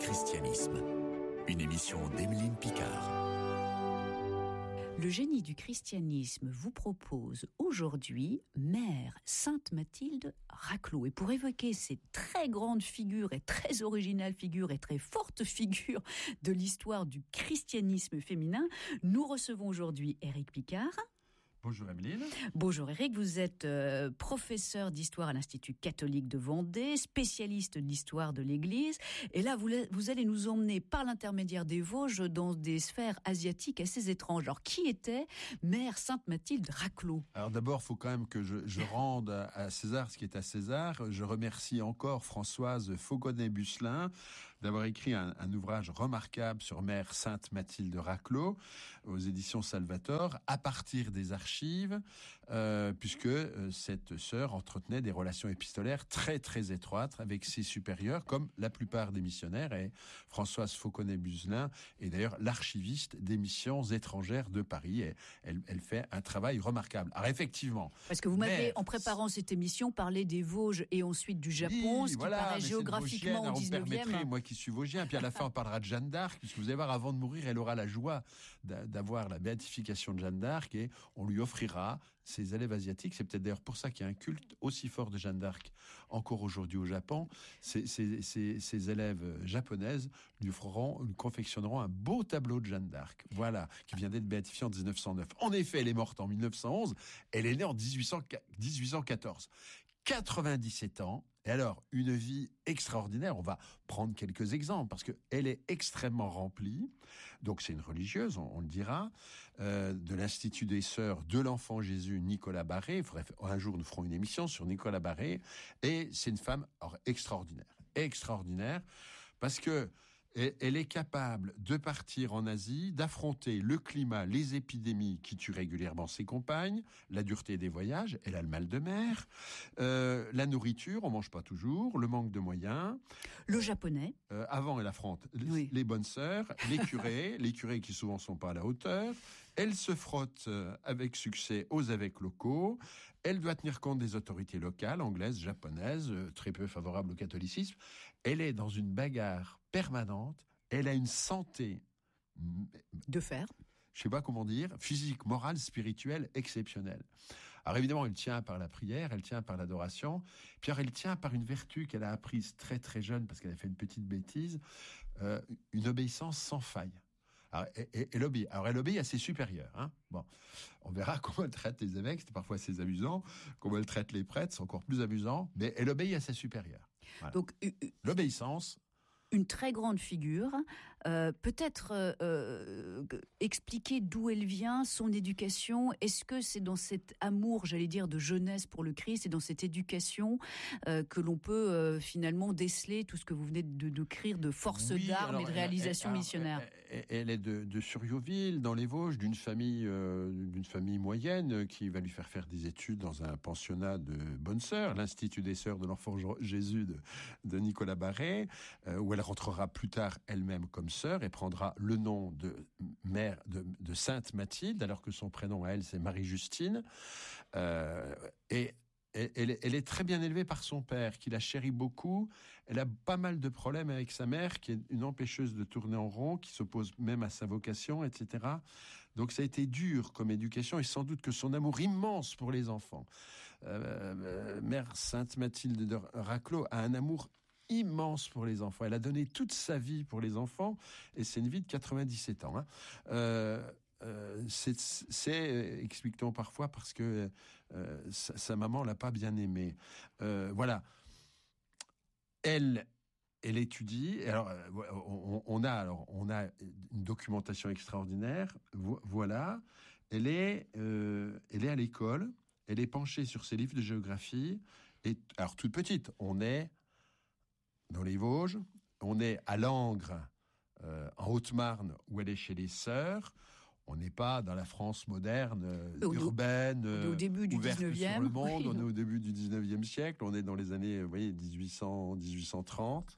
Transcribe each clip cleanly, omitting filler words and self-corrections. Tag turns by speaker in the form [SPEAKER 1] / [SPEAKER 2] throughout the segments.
[SPEAKER 1] christianisme. Une émission d'Emeline Picard.
[SPEAKER 2] Le génie du christianisme vous propose aujourd'hui Mère Sainte Mathilde Raclot. Et pour évoquer ces très grandes figures et très originales figures et très fortes figures de l'histoire du christianisme féminin, nous recevons aujourd'hui Éric Picard.
[SPEAKER 3] Bonjour Emeline.
[SPEAKER 2] Bonjour Éric, vous êtes professeur d'histoire à l'Institut catholique de Vendée, spécialiste de l'histoire de l'Église. Et là, vous allez nous emmener par l'intermédiaire des Vosges dans des sphères asiatiques assez étranges. Alors, qui était Mère Sainte Mathilde Raclot ?
[SPEAKER 3] Alors d'abord, il faut quand même que je rende à César ce qui est à César. Je remercie encore Françoise Fauconnet-Busselin d'avoir écrit un ouvrage remarquable sur Mère Sainte Mathilde Raclot aux éditions Salvator, à partir des archives, puisque cette sœur entretenait des relations épistolaires très très étroites avec ses supérieurs, comme la plupart des missionnaires. Et Françoise Fauconnet-Busselin est d'ailleurs l'archiviste des missions étrangères de Paris. Et elle fait un travail remarquable. Alors effectivement,
[SPEAKER 2] parce que vous m'avez, en préparant cette émission, parlé des Vosges et ensuite du Japon,
[SPEAKER 3] oui,
[SPEAKER 2] ce qui paraît géographiquement au 19e.
[SPEAKER 3] Moi qui suis vosgien, puis à la fin on parlera de Jeanne d'Arc, puisque vous allez voir, avant de mourir, elle aura la joie d'avoir la béatification de Jeanne d'Arc, et on lui offrira ses élèves asiatiques. C'est peut-être d'ailleurs pour ça qu'il y a un culte aussi fort de Jeanne d'Arc encore aujourd'hui au Japon. Ses élèves japonaises lui confectionneront un beau tableau de Jeanne d'Arc, voilà, qui vient d'être béatifiée en 1909. En effet, elle est morte en 1911, elle est née en 1814. 97 ans, et alors, une vie extraordinaire. On va prendre quelques exemples, parce que elle est extrêmement remplie. Donc, c'est une religieuse, on le dira, de l'Institut des Sœurs de l'Enfant Jésus, Nicolas Barré. Un jour, nous ferons une émission sur Nicolas Barré. Et c'est une femme extraordinaire, parce que elle est capable de partir en Asie, d'affronter le climat, les épidémies qui tuent régulièrement ses compagnes, la dureté des voyages, elle a le mal de mer, la nourriture, on mange pas toujours, le manque de moyens.
[SPEAKER 2] Le japonais.
[SPEAKER 3] Avant, elle affronte les bonnes sœurs, les curés qui souvent sont pas à la hauteur. Elle se frotte avec succès aux évêques locaux. Elle doit tenir compte des autorités locales, anglaises, japonaises, très peu favorables au catholicisme. Elle est dans une bagarre permanente. Elle a une santé
[SPEAKER 2] de fer.
[SPEAKER 3] Je sais pas comment dire, physique, morale, spirituelle, exceptionnelle. Alors évidemment, elle tient par la prière, elle tient par l'adoration, puis alors elle tient par une vertu qu'elle a apprise très très jeune, parce qu'elle a fait une petite bêtise, une obéissance sans faille. Alors, elle obéit à ses supérieurs. Hein. Bon, on verra comment elle traite les évêques, c'est parfois assez amusant. Comment elle traite les prêtres, c'est encore plus amusant. Mais elle obéit à ses supérieurs. Voilà.
[SPEAKER 2] Donc,
[SPEAKER 3] l'obéissance.
[SPEAKER 2] Une très grande figure, peut-être expliquer d'où elle vient, son éducation. Est-ce que c'est dans cet amour, j'allais dire, de jeunesse pour le Christ, et dans cette éducation que l'on peut finalement déceler tout ce que vous venez de décrire de force d'armes et de réalisation missionnaire?
[SPEAKER 3] Elle est de Suriouville, dans les Vosges, d'une famille moyenne qui va lui faire des études dans un pensionnat de bonnes sœurs, l'Institut des Sœurs de l'Enfant Jésus de Nicolas Barré, où elle rentrera plus tard elle-même comme sœur et prendra le nom de mère de Sainte Mathilde, alors que son prénom à elle c'est Marie-Justine. Et elle est très bien élevée par son père, qui la chérit beaucoup. Elle a pas mal de problèmes avec sa mère, qui est une empêcheuse de tourner en rond, qui s'oppose même à sa vocation, etc. Donc ça a été dur comme éducation, et sans doute que son amour immense pour les enfants. Mère Sainte Mathilde de Raclot a un amour immense pour les enfants. Elle a donné toute sa vie pour les enfants, et c'est une vie de 97 ans. C'est explique-t-on parfois, parce que sa maman l'a pas bien aimé. Voilà. Elle étudie. Alors, on a une documentation extraordinaire. Voilà. Elle est à l'école. Elle est penchée sur ses livres de géographie. Et alors, toute petite, on est dans les Vosges, on est à Langres, en Haute-Marne, où elle est chez les sœurs. On n'est pas dans la France moderne, urbaine,
[SPEAKER 2] au début du
[SPEAKER 3] ouverte
[SPEAKER 2] 19e.
[SPEAKER 3] sur le monde. On est au début du 19e siècle. On est dans les années, 1830.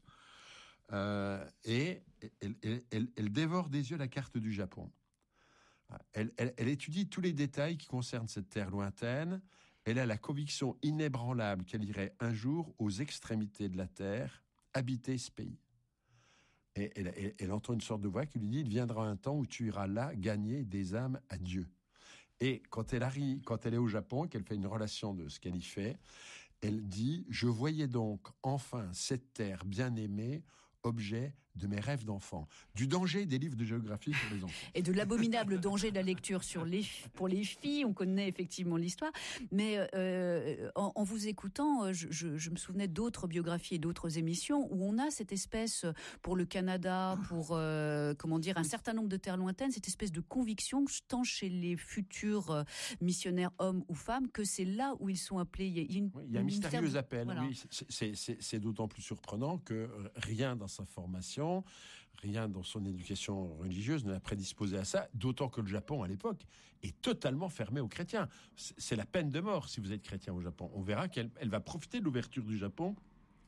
[SPEAKER 3] Et elle dévore des yeux la carte du Japon. Elle étudie tous les détails qui concernent cette terre lointaine. Elle a la conviction inébranlable qu'elle irait un jour aux extrémités de la terre habiter ce pays. Et elle entend une sorte de voix qui lui dit « Il viendra un temps où tu iras là gagner des âmes à Dieu ». Et quand elle est au Japon, qu'elle fait une relation de ce qu'elle y fait, elle dit « Je voyais donc enfin cette terre bien-aimée, objet de mes rêves d'enfant ». Du danger des livres de géographie pour les enfants.
[SPEAKER 2] Et de l'abominable danger de la lecture pour les filles, on connaît effectivement l'histoire. Mais en vous écoutant, je me souvenais d'autres biographies et d'autres émissions où on a cette espèce, pour le Canada, pour un certain nombre de terres lointaines, cette espèce de conviction, tant chez les futurs missionnaires hommes ou femmes, que c'est là où ils sont appelés.
[SPEAKER 3] Il y a un mystérieux appel. Voilà. Oui, c'est d'autant plus surprenant que rien dans sa formation, rien dans son éducation religieuse ne l'a prédisposé à ça, d'autant que le Japon, à l'époque, est totalement fermé aux chrétiens. C'est la peine de mort si vous êtes chrétien au Japon. On verra qu'elle va profiter de l'ouverture du Japon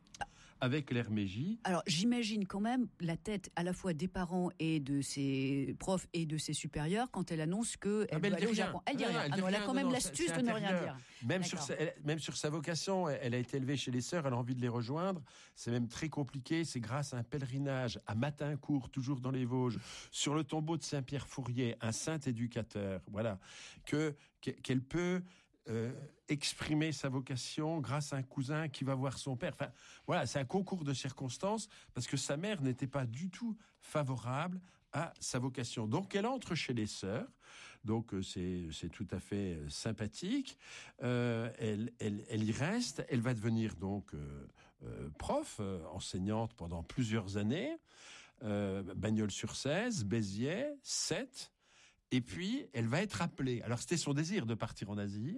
[SPEAKER 3] avec l'ère Meiji.
[SPEAKER 2] Alors, j'imagine quand même la tête à la fois des parents et de ses profs et de ses supérieurs quand elle annonce qu'elle veut aller au Japon. Elle dit rien. Elle a quand même l'astuce de ne rien dire.
[SPEAKER 3] Même sur sa vocation, elle a été élevée chez les sœurs, elle a envie de les rejoindre. C'est même très compliqué. C'est grâce à un pèlerinage à Matincourt, toujours dans les Vosges, sur le tombeau de Saint-Pierre Fourier, un saint éducateur, voilà, qu'elle peut exprimer sa vocation grâce à un cousin qui va voir son père. Enfin, voilà, c'est un concours de circonstances parce que sa mère n'était pas du tout favorable à sa vocation. Donc, elle entre chez les sœurs. Donc, c'est tout à fait sympathique. Elle y reste. Elle va devenir donc prof, enseignante pendant plusieurs années. Bagnols-sur-Cèze, Béziers, Sète. Et puis, elle va être appelée. Alors, c'était son désir de partir en Asie,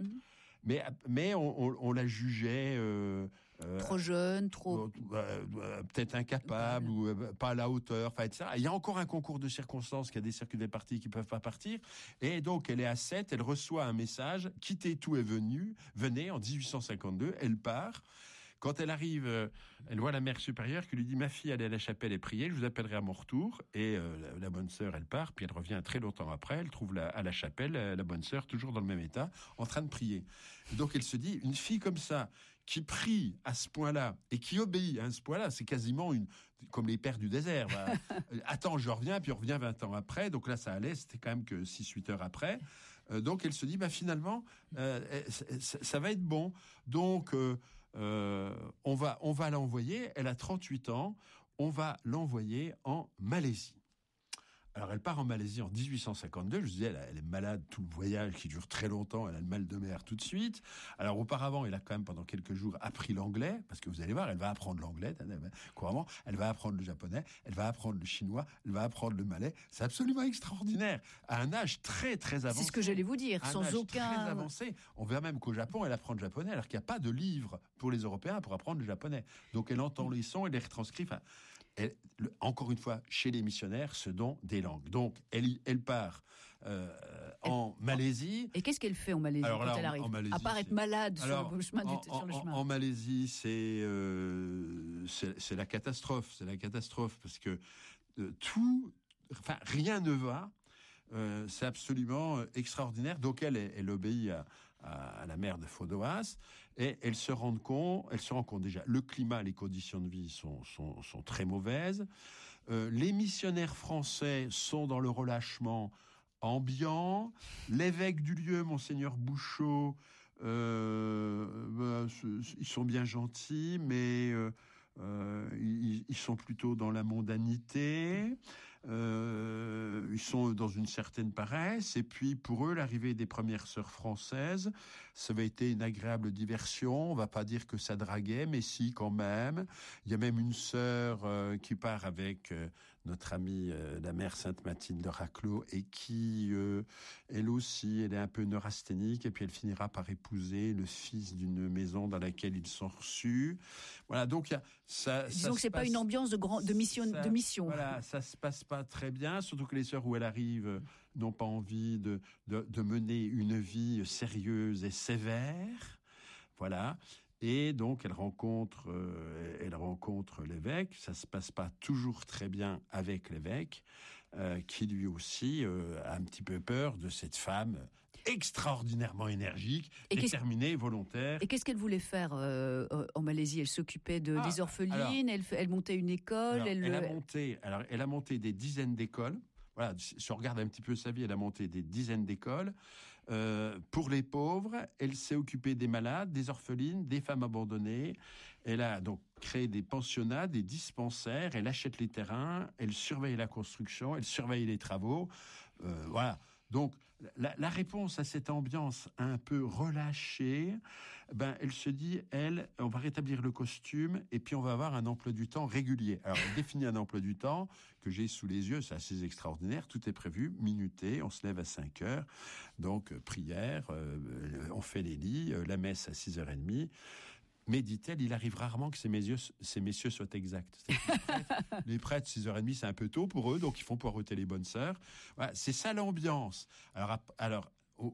[SPEAKER 3] mais on la jugeait...
[SPEAKER 2] trop jeune, trop...
[SPEAKER 3] peut-être incapable, ou pas à la hauteur, enfin, etc. Il y a encore un concours de circonstances, qu'il y a des circuits partis qui ne peuvent pas partir. Et donc, elle est à Sète, elle reçoit un message, « Quittez tout et venez » en 1852, elle part. Quand elle arrive, elle voit la mère supérieure qui lui dit « Ma fille, allez à la chapelle et priez, je vous appellerai à mon retour. » Et la bonne sœur, elle part, puis elle revient très longtemps après, elle trouve à la chapelle la bonne sœur, toujours dans le même état, en train de prier. Donc elle se dit, une fille comme ça, qui prie à ce point-là, et qui obéit à ce point-là, c'est quasiment comme les pères du désert. Bah, attends, je reviens, puis on revient 20 ans après. Donc là, ça allait, c'était quand même que 6-8 heures après. Donc elle se dit, finalement, ça va être bon. Donc... on va l'envoyer, elle a 38 ans, on va l'envoyer en Malaisie. Alors, elle part en Malaisie en 1852. Je vous disais, elle est malade, tout le voyage qui dure très longtemps. Elle a le mal de mer tout de suite. Alors, auparavant, elle a quand même, pendant quelques jours, appris l'anglais. Parce que vous allez voir, elle va apprendre l'anglais, couramment. Elle va apprendre le japonais. Elle va apprendre le chinois. Elle va apprendre le malais. C'est absolument extraordinaire. À un âge très, très avancé.
[SPEAKER 2] C'est ce que j'allais vous dire, sans aucun...
[SPEAKER 3] très avancé. On verra même qu'au Japon, elle apprend le japonais, alors qu'il n'y a pas de livre pour les Européens pour apprendre le japonais. Donc, elle entend les sons, elle les retranscrit. Enfin, encore une fois, chez les missionnaires, ce dont des langues. Donc, elle part en Malaisie.
[SPEAKER 2] Et qu'est-ce qu'elle fait en Malaisie quand elle arrive? À part être malade sur le chemin.
[SPEAKER 3] En Malaisie, c'est la catastrophe. C'est la catastrophe parce que rien ne va. C'est absolument extraordinaire. Donc, elle obéit à la mère de Fodoas, et elle se rend compte déjà, le climat, les conditions de vie sont très mauvaises. Les missionnaires français sont dans le relâchement ambiant. L'évêque du lieu, Monseigneur Bouchot, ils sont bien gentils, mais ils sont plutôt dans la mondanité. Ils sont dans une certaine paresse, et puis pour eux, l'arrivée des premières sœurs françaises, ça avait été une agréable diversion. On va pas dire que ça draguait, mais si, quand même. Il y a même une sœur qui part avec notre amie, la mère Sainte-Mathilde de Raclos, et qui, elle aussi, elle est un peu neurasthénique, et puis elle finira par épouser le fils d'une maison dans laquelle ils sont reçus. Voilà, donc
[SPEAKER 2] disons que c'est pas une ambiance de mission.
[SPEAKER 3] Voilà, ça se passe pas très bien, surtout que les sœurs où elle arrive n'ont pas envie de mener une vie sérieuse et sévère. Voilà. Et donc, elle rencontre l'évêque. Ça se passe pas toujours très bien avec l'évêque. qui lui aussi a un petit peu peur de cette femme extraordinairement énergique, déterminée, volontaire.
[SPEAKER 2] Et qu'est-ce qu'elle voulait faire en Malaisie? Elle s'occupait des orphelines, elle montait une école.
[SPEAKER 3] Elle a monté des dizaines d'écoles. Voilà, si on regarde un petit peu sa vie, elle a monté des dizaines d'écoles. Pour les pauvres, elle s'est occupée des malades, des orphelines, des femmes abandonnées. Elle a donc créé des pensionnats, des dispensaires. Elle achète les terrains, elle surveille la construction, elle surveille les travaux. Voilà. Donc, la réponse à cette ambiance un peu relâchée, elle se dit, on va rétablir le costume et puis on va avoir un emploi du temps régulier. Alors, elle définit un emploi du temps que j'ai sous les yeux, c'est assez extraordinaire, tout est prévu, minuté, on se lève à 5 heures, donc prière, on fait les lits, la messe à 6h30. Mais, dit-elle, il arrive rarement que ces messieurs soient exacts. Les prêtres, 6h30, c'est un peu tôt pour eux, donc ils font poireauter les bonnes sœurs. Voilà, c'est ça l'ambiance. Alors,